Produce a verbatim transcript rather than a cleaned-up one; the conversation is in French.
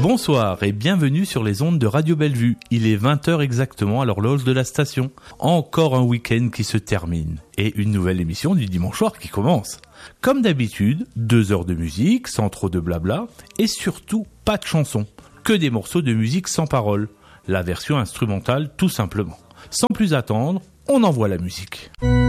Bonsoir et bienvenue sur les ondes de Radio Bellevue. Il est vingt heures exactement à l'horloge de la station. Encore un week-end qui se termine et une nouvelle émission du dimanche soir qui commence. Comme d'habitude, deux heures de musique sans trop de blabla et surtout pas de chansons, que des morceaux de musique sans paroles. La version instrumentale tout simplement. Sans plus attendre, on envoie la musique.